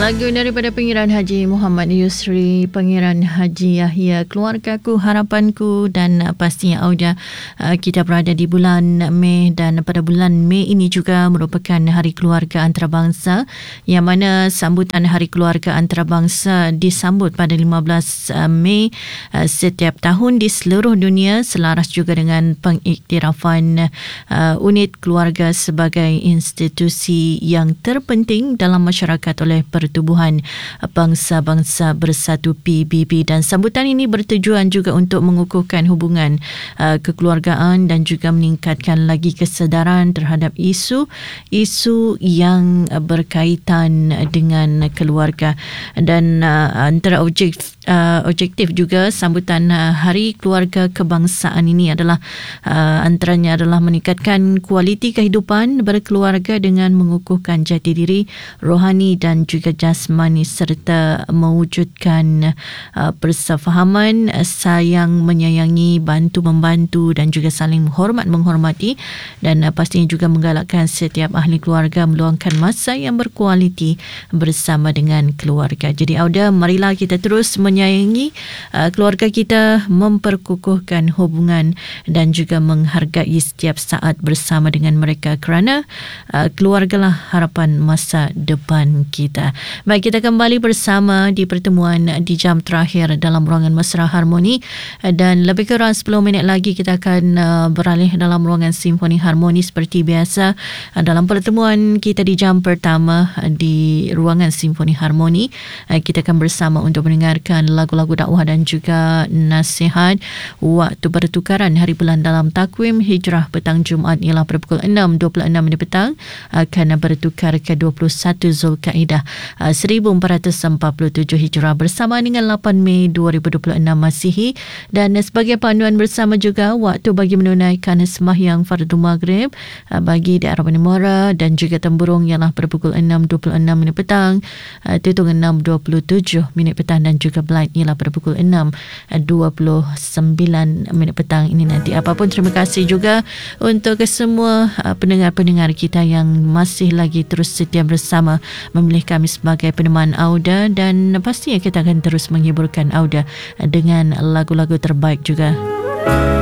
Lagu daripada Pangeran Haji Muhammad Yusri, Pangeran Haji Yahya, Keluargaku Harapanku, dan pastinya Auda, kita berada di bulan Mei, dan pada bulan Mei ini juga merupakan Hari Keluarga Antarabangsa, yang mana sambutan Hari Keluarga Antarabangsa disambut pada 15 Mei setiap tahun di seluruh dunia, selaras juga dengan pengiktirafan unit keluarga sebagai institusi yang terpenting dalam masyarakat oleh Pertubuhan Bangsa-Bangsa Bersatu PBB, dan sambutan ini bertujuan juga untuk mengukuhkan hubungan kekeluargaan dan juga meningkatkan lagi kesedaran terhadap isu yang berkaitan dengan keluarga. Dan antara objektif juga sambutan Hari Keluarga Kebangsaan ini adalah antaranya adalah meningkatkan kualiti kehidupan berkeluarga dengan mengukuhkan jati diri rohani dan juga jasmani, serta mewujudkan persefahaman, sayang menyayangi, bantu membantu dan juga saling menghormati, dan pastinya juga menggalakkan setiap ahli keluarga meluangkan masa yang berkualiti bersama dengan keluarga. Jadi Auda, marilah kita terus menyayangi keluarga kita, memperkukuhkan hubungan dan juga menghargai setiap saat bersama dengan mereka, kerana keluargalah harapan masa depan kita. Baik, kita kembali bersama di pertemuan di jam terakhir dalam ruangan Mesra Harmoni, dan lebih kurang 10 minit lagi kita akan beralih dalam ruangan Simfoni Harmoni seperti biasa. Dalam pertemuan kita di jam pertama di ruangan Simfoni Harmoni, kita akan bersama untuk mendengarkan lagu-lagu dakwah dan juga nasihat. Waktu pertukaran hari bulan dalam takwim Hijrah petang Jumaat ialah pada pukul 6.26 petang, akan bertukar ke 21 Zulkaidah 1447 Hijrah bersamaan dengan 8 Mei 2026 Masihi. Dan sebagai panduan bersama juga waktu bagi menunaikan sembahyang fardu maghrib bagi di Arab Nimora dan juga tempurung ialah pada pukul 6.26 petang, tutung 6.27 petang, dan juga blind ialah pada pukul 6.29 petang ini nanti. Apapun, terima kasih juga untuk semua pendengar-pendengar kita yang masih lagi terus setia bersama memilih kami sebagai peneman Auda, dan pastinya kita akan terus menghiburkan Auda dengan lagu-lagu terbaik juga.